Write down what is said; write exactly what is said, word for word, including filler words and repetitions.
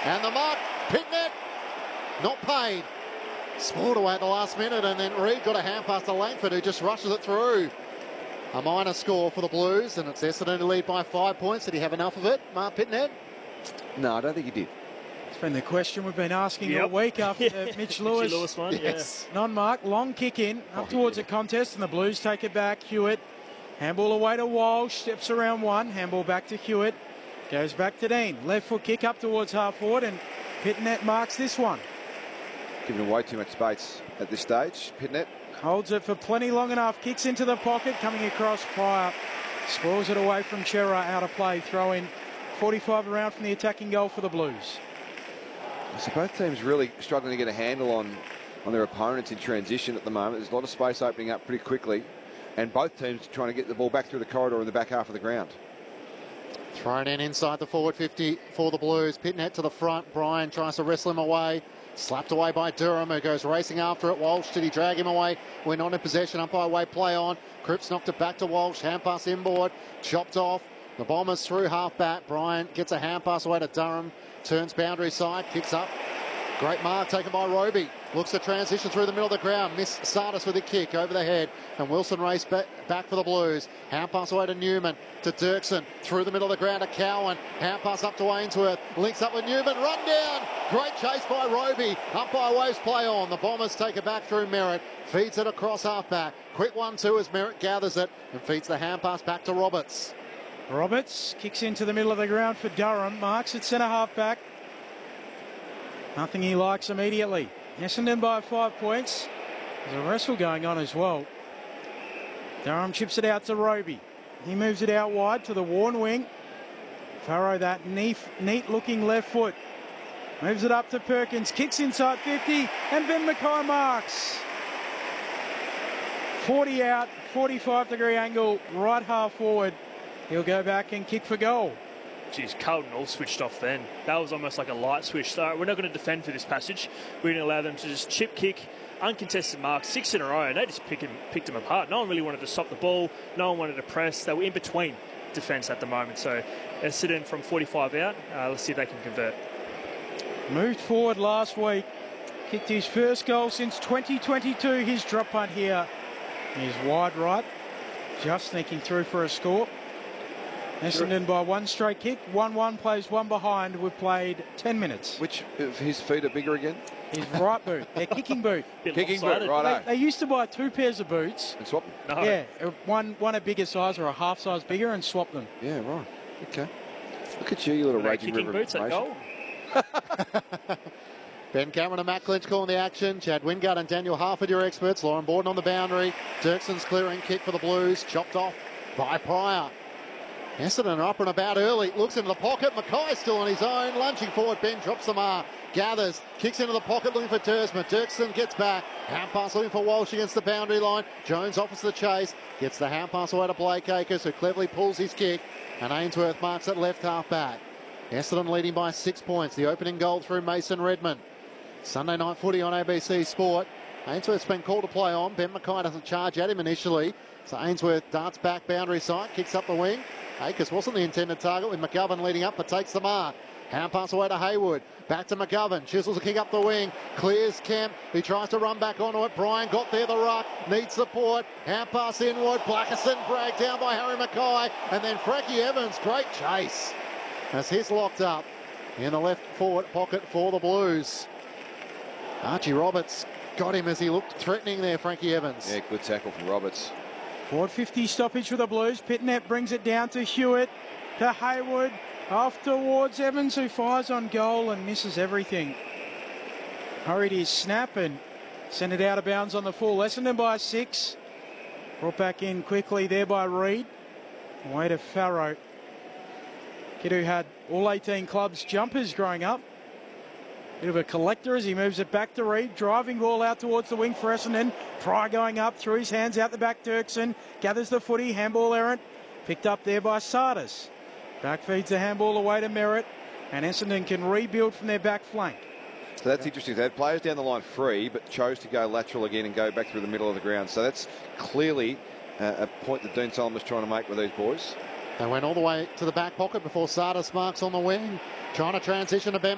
And the mark, Pitnet, not paid. Spoiled away at the last minute, and then Reid got a hand pass to Langford, who just rushes it through. A minor score for the Blues, and it's Essendon to lead by five points. Did he have enough of it, Mark Pitnet? No, I don't think he did. It's been the question we've been asking Yep. all week after yeah. the Mitch Lewis, Mitch Lewis one. Yes. Yeah. non-mark, long kick in, up Oh, towards yeah. the contest, and the Blues take it back. Hewitt, handball away to Walsh, steps around one, handball back to Hewitt, goes back to Dean. Left foot kick up towards half forward, and Pitnet marks this one. Giving away too much space at this stage. Pitnet. Holds it for plenty long enough, kicks into the pocket, coming across Pryor. Spoils it away from Chera, out of play, throw in forty-five around from the attacking goal for the Blues. So both teams really struggling to get a handle on, on their opponents in transition at the moment. There's a lot of space opening up pretty quickly, and both teams trying to get the ball back through the corridor in the back half of the ground. Thrown in inside the forward fifty for the Blues. Pitnet to the front. Brian tries to wrestle him away. Slapped away by Durham, who goes racing after it. Walsh, did he drag him away? We're not in possession. Umpire way play on. Cripps knocked it back to Walsh. Hand pass inboard. Chopped off. The Bombers through half back. Bryant gets a hand pass away to Durham. Turns boundary side. Kicks up. Great mark taken by Roby. Looks to transition through the middle of the ground. Miss Sardis with a kick over the head. And Wilson raced back, back for the Blues. Hand pass away to Newman. To Dirksen. Through the middle of the ground to Cowan. Hand pass up to Ainsworth. Links up with Newman. Run down. Great chase by Roby. Umpire waves play on. The Bombers take it back through Merritt. Feeds it across half back. Quick one two as Merritt gathers it. And feeds the hand pass back to Roberts. Roberts kicks into the middle of the ground for Durham. Marks at centre half back. Nothing he likes immediately. Essendon by five points. There's a wrestle going on as well. Durham chips it out to Roby. He moves it out wide to the Warren wing. Farrow that neat, neat looking left foot. Moves it up to Perkins. Kicks inside fifty. And Ben Mackay marks. forty out. forty-five degree angle. Right half forward. He'll go back and kick for goal. Geez, Carlton all switched off then. That was almost like a light switch. So we're not going to defend for this passage. We're going to allow them to just chip kick, uncontested marks, six in a row, and they just pick him, picked them apart. No one really wanted to stop the ball. No one wanted to press. They were in between defence at the moment. So Essendon from forty-five out. Uh, let's see if they can convert. Moved forward last week. Kicked his first goal since twenty twenty-two. His drop punt here is wide right. Just sneaking through for a score. Essendon by one straight kick. one one plays one behind. We've played ten minutes. Which of his feet are bigger again? His right boot. Their kicking boot. Bit Kicking boot, lopsided. right. They, they used to buy two pairs of boots. And swap them? No. Yeah, one one a bigger size or a half size bigger and swap them. Yeah, right. Okay. Look at you, you little Were they raging kicking river boots at information. goal. Ben Cameron and Matt Clinch calling the action. Chad Wingard and Daniel Harford, your experts. Lauren Borden on the boundary. Dirksen's clearing kick for the Blues. Chopped off by Pryor. Essendon are up and about early. Looks into the pocket. Mackay still on his own. Lunging forward. Ben drops the mark. Gathers. Kicks into the pocket looking for Dersman. Dirksen gets back. Hand pass looking for Walsh against the boundary line. Jones offers the chase. Gets the hand pass away to Blake Acres, who cleverly pulls his kick. And Ainsworth marks at left half back. Essendon leading by six points. The opening goal through Mason Redmond. Sunday night footy on A B C Sport. Ainsworth's been called to play on. Ben Mackay doesn't charge at him initially. So Ainsworth darts back boundary side, kicks up the wing. Akers wasn't the intended target with McGovern leading up, but takes the mark. Hand pass away to Haywood. Back to McGovern. Chisels a kick up the wing. Clears Kemp. He tries to run back onto it. Brian got there, the ruck. Needs support. Hand pass inward. Blackerson dragged down by Harry Mackay. And then Frankie Evans. Great chase as he's locked up in the left forward pocket for the Blues. Archie Roberts got him as he looked threatening there, Frankie Evans. Yeah, good tackle from Roberts. Forward fifty stoppage for the Blues. Pitnet brings it down to Hewitt. To Haywood. Off towards Evans, who fires on goal and misses everything. Hurried his snap and sent it out of bounds on the full. Essendon by six. Brought back in quickly there by Reid. Away to Farrow. Kid who had all eighteen clubs jumpers growing up. Bit of a collector as he moves it back to Reid. Driving ball out towards the wing for Essendon. Pryor going up through his hands out the back. Dirksen gathers the footy. Handball errant. Picked up there by Sardis. Back feeds the handball away to Merritt. And Essendon can rebuild from their back flank. So that's interesting. They had players down the line free, but chose to go lateral again and go back through the middle of the ground. So that's clearly uh, a point that Dean Solomon was trying to make with these boys. They went all the way to the back pocket before Sardis marks on the wing. Trying to transition to Ben